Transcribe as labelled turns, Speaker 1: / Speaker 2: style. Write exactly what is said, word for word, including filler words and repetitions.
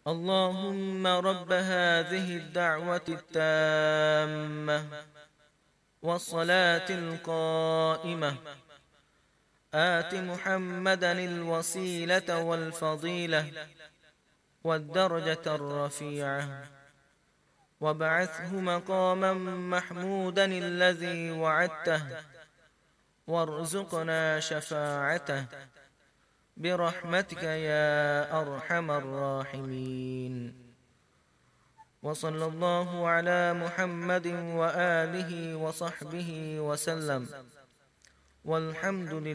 Speaker 1: اللهم رب هذه الدعوة التامة والصلاة القائمة آت محمدا الوسيلة والفضيلة والدرجة الرفيعة وابعثه مقاما محمودا الذي وعدته وارزقنا شفاعته برحمتك يا أرحم الراحمين. وصلى الله على محمد وآله وصحبه وسلم، والحمد لله.